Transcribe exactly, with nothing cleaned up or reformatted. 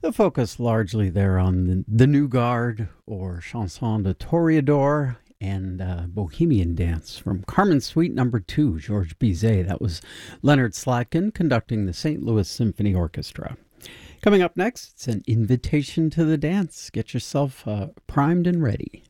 The focus largely there on the, the New Guard or Chanson de Toreador and uh, Bohemian Dance from Carmen Suite Number Two, Georges Bizet. That was Leonard Slatkin conducting the Saint Louis Symphony Orchestra. Coming up next, it's an invitation to the dance. Get yourself uh, primed and ready.